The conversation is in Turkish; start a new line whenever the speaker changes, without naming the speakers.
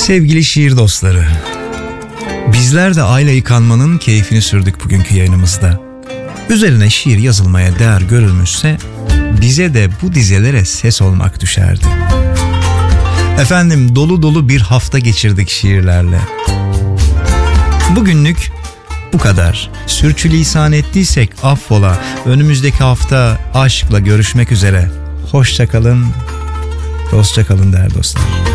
Sevgili şiir dostları, bizler de Ayla Yıkanman'ın keyfini sürdük bugünkü yayınımızda. Üzerine şiir yazılmaya değer görülmüşse bize de bu dizelere ses olmak düşerdi. Efendim, dolu dolu bir hafta geçirdik şiirlerle. Bugünlük bu kadar. Sürçülisan ettiysek affola. Önümüzdeki hafta aşkla görüşmek üzere. Hoşça kalın, dostça kalın değerli dostlar.